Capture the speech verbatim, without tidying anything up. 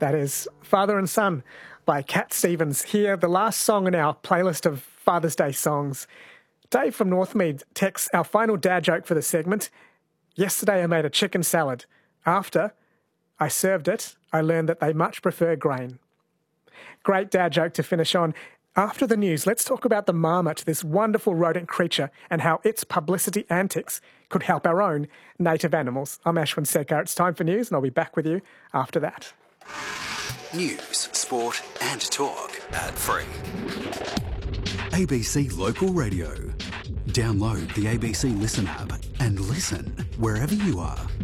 That is Father and Son by Cat Stevens. Here, the last song in our playlist of Father's Day songs. Dave from Northmead texts our final dad joke for the segment. Yesterday I made a chicken salad. After I served it, I learned that they much prefer grain. Great dad joke to finish on. After the news, let's talk about the marmot, this wonderful rodent creature, and how its publicity antics could help our own native animals. I'm Ashwin Sekar. It's time for news, and I'll be back with you after that. News, sport and talk. Ad-free. A B C Local Radio. Download the A B C Listen app and listen wherever you are.